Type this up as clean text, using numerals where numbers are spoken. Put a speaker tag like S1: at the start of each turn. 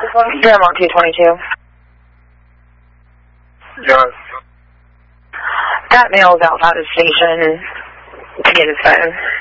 S1: Yeah, I'm on 222.
S2: John.
S1: That male's outside the station to get his phone.